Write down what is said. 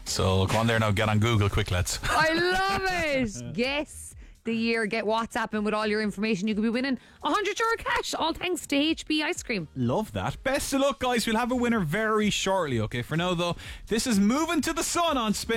So go on there now, get on Google quick, lads. I love it. Guess the year. Get WhatsApping with all your information. You could be winning €100 cash, all thanks to HB Ice Cream. Love that. Best of luck, guys. We'll have a winner very shortly, okay? For now, though, this is Moving to the Sun on Spin.